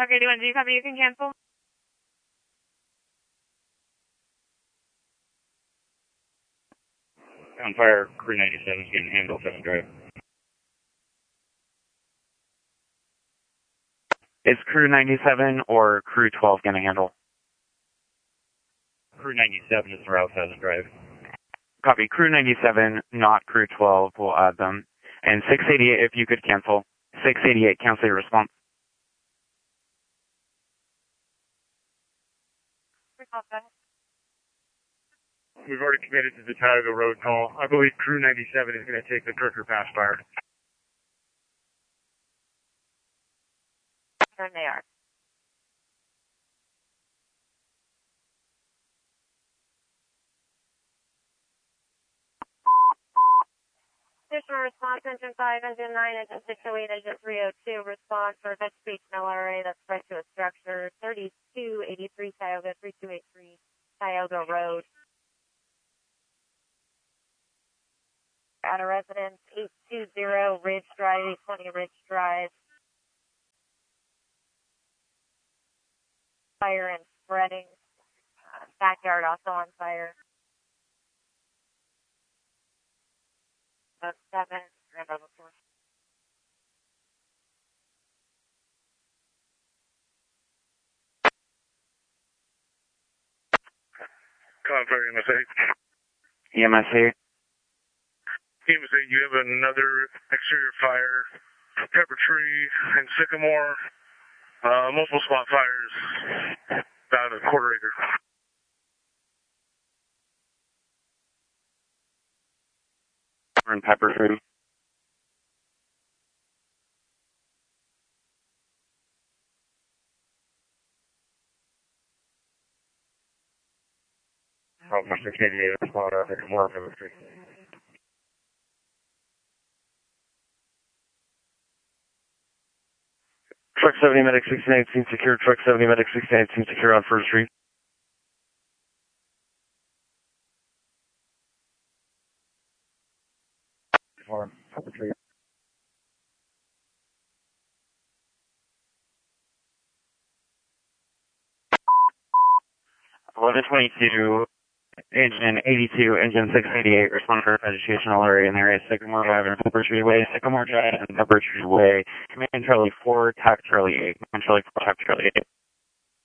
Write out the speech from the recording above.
Truck 81G, copy, you can cancel. On fire, crew 97 is getting handled, 7 drive. Is crew 97 or crew 12 going to handle? Crew 97 is route 7 drive. Copy. Crew 97, not crew 12. We'll add them. And 688, if you could cancel. 688, cancel your response. We've already committed to the Tioga Road call. I believe crew 97 is going to take the Kirker Pass fire. Turn they are. Additional response, engine 5, engine 9, engine 608, engine 302. Response for vegetation LRA that's spread to a structure. 3283 Tioga, 3283 Tioga Road. At a residence, 820 Ridge Drive, 820 Ridge Drive. Fire and spreading. Backyard also on fire. 7, Grand Level 4. Fire MSA. EMSA. EMSA, you have another exterior fire, Pepper Tree and Sycamore. Multiple spot fires, about a quarter acre. And Pepper Tree. Oh, my 688 respond out there, more Pepper Tree. Truck 70, Medic 1618 secure. Truck 70, Medic 1618 secure on First Street. Farm, Pepper Tree. 1122, engine 82, engine 688, respond for vegetational area in the area Sycamore Drive and Pepper Tree Way, Sycamore Drive and Pepper Tree Way. Command Charlie 4, TAC Charlie 8. Command Charlie 4, TAC Charlie 8.